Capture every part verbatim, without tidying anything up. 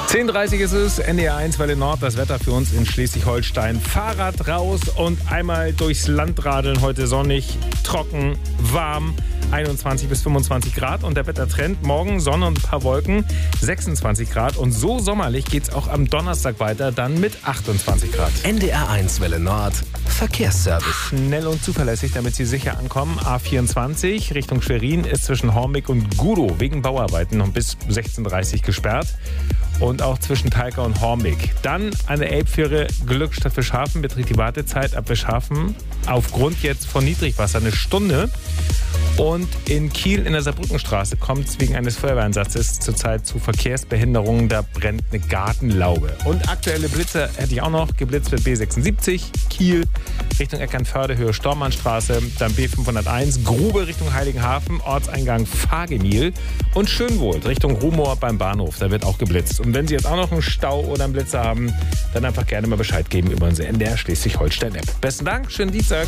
zehn Uhr dreißig ist es, N D R eins Welle Nord, das Wetter für uns in Schleswig-Holstein. Fahrrad raus und einmal durchs Land radeln. Heute sonnig, trocken, warm, einundzwanzig bis fünfundzwanzig Grad. Und der Wettertrend, morgen Sonne und ein paar Wolken, sechsundzwanzig Grad. Und so sommerlich geht's auch am Donnerstag weiter, dann mit achtundzwanzig Grad. N D R eins Welle Nord, Verkehrsservice. Schnell und zuverlässig, damit Sie sicher ankommen. A vierundzwanzig Richtung Schwerin ist zwischen Hormig und Gudow wegen Bauarbeiten noch bis sechzehn Uhr dreißig gesperrt. Und auch zwischen Talca und Hormig. Dann an der Elbfähre Glückstadt Fischhafen beträgt die Wartezeit ab Fischhafen aufgrund jetzt von Niedrigwasser eine Stunde. Und in Kiel in der Saarbrückenstraße kommt es wegen eines Feuerwehreinsatzes zurzeit zu Verkehrsbehinderungen. Da brennt eine Gartenlaube. Und aktuelle Blitze hätte ich auch noch. Geblitzt wird B sechsundsiebzig, Kiel Richtung Eckernförde, Höhe Stormannstraße. Dann B fünfhunderteins, Grube Richtung Heiligenhafen, Ortseingang Fagemil. Und Schönwohl Richtung Rumohr beim Bahnhof. Da wird auch geblitzt. Und wenn Sie jetzt auch noch einen Stau oder einen Blitzer haben, dann einfach gerne mal Bescheid geben über unsere N D R Schleswig-Holstein-App. Besten Dank, schönen Dienstag.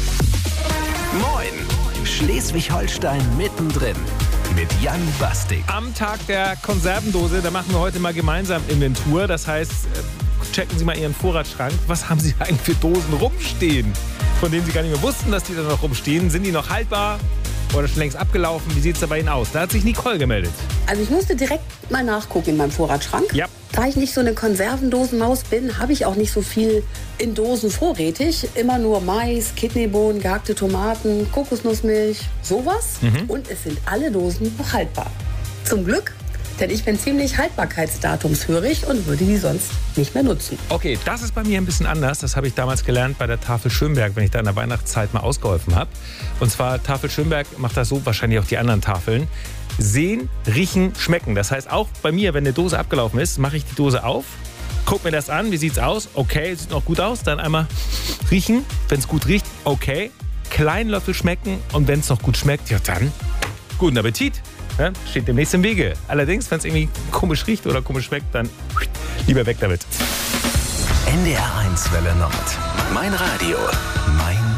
Moin! Schleswig-Holstein mittendrin mit Jan Bastik. Am Tag der Konservendose, da machen wir heute mal gemeinsam Inventur. Das heißt, checken Sie mal Ihren Vorratsschrank. Was haben Sie eigentlich für Dosen rumstehen, von denen Sie gar nicht mehr wussten, dass die da noch rumstehen? Sind die noch haltbar oder schon längst abgelaufen? Wie sieht es da bei Ihnen aus? Da hat sich Nicole gemeldet. Also ich musste direkt mal nachgucken in meinem Vorratsschrank. Ja. Da ich nicht so eine Konservendosenmaus bin, habe ich auch nicht so viel in Dosen vorrätig. Immer nur Mais, Kidneybohnen, gehackte Tomaten, Kokosnussmilch, sowas. Mhm. Und es sind alle Dosen noch haltbar. Zum Glück, denn ich bin ziemlich haltbarkeitsdatumshörig und würde die sonst nicht mehr nutzen. Okay, das ist bei mir ein bisschen anders. Das habe ich damals gelernt bei der Tafel Schönberg, wenn ich da in der Weihnachtszeit mal ausgeholfen habe. Und zwar, Tafel Schönberg macht das so, wahrscheinlich auch die anderen Tafeln. Sehen, riechen, schmecken. Das heißt, auch bei mir, wenn eine Dose abgelaufen ist, mache ich die Dose auf, guck mir das an, wie sieht's aus? Okay, sieht noch gut aus. Dann einmal riechen, wenn es gut riecht, okay. Kleinen Löffel schmecken und wenn es noch gut schmeckt, ja dann, guten Appetit. Ja, steht demnächst im Wege. Allerdings, wenn es irgendwie komisch riecht oder komisch schmeckt, dann lieber weg damit. N D R eins Welle Nord. Mein Radio, mein